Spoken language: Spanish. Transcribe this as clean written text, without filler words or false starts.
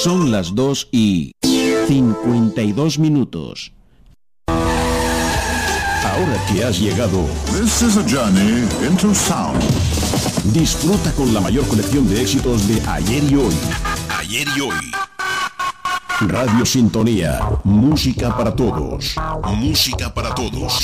Son las 2:52. Ahora que has llegado, This is a journey into sound. disfruta con la mayor colección de éxitos de ayer y hoy. Ayer y hoy. Radio Sintonía, música para todos. Música para todos.